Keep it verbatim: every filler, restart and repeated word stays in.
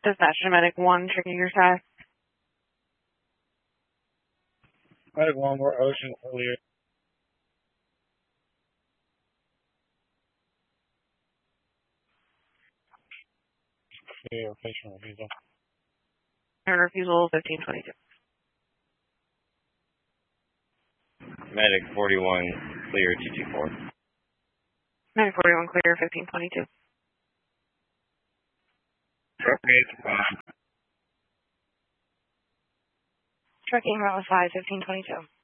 Dispatch Medic one, checking your side. Medic one, we're Ocean earlier. Yeah, patient refusal. And refusal fifteen twenty-two. Medic forty-one, clear two two four. Medic forty-one, clear fifteen twenty-two. Trucking eight to five. Trucking route five, fifteen twenty-two.